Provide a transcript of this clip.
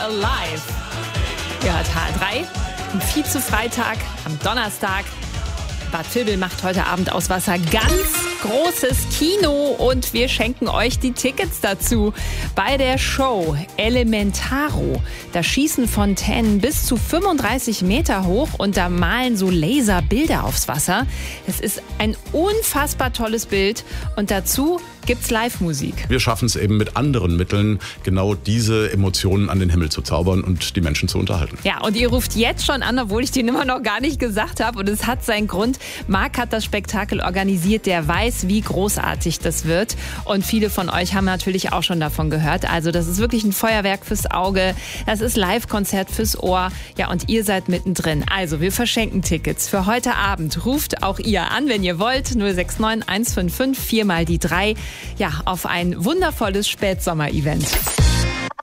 Alive. Ihr hört H3 am Vize-Freitag, am Donnerstag. Bad Vilbel macht heute Abend aus Wasser ganz großes Kino und wir schenken euch die Tickets dazu. Bei der Show Elementaro, da schießen Fontänen bis zu 35 Meter hoch und da malen so Laserbilder aufs Wasser. Es ist ein unfassbar tolles Bild und dazu gibt's Live-Musik. Wir schaffen es eben mit anderen Mitteln, genau diese Emotionen an den Himmel zu zaubern und die Menschen zu unterhalten. Ja, und ihr ruft jetzt schon an, obwohl ich die Nummer noch gar nicht gesagt habe. Und es hat seinen Grund. Marc hat das Spektakel organisiert, der weiß, wie großartig das wird. Und viele von euch haben natürlich auch schon davon gehört. Also das ist wirklich ein Feuerwerk fürs Auge. Das ist Live-Konzert fürs Ohr. Ja, und ihr seid mittendrin. Also wir verschenken Tickets für heute Abend. Ruft auch ihr an, wenn ihr wollt. 069 155 4 mal die 3. Ja, auf ein wundervolles Spätsommer-Event.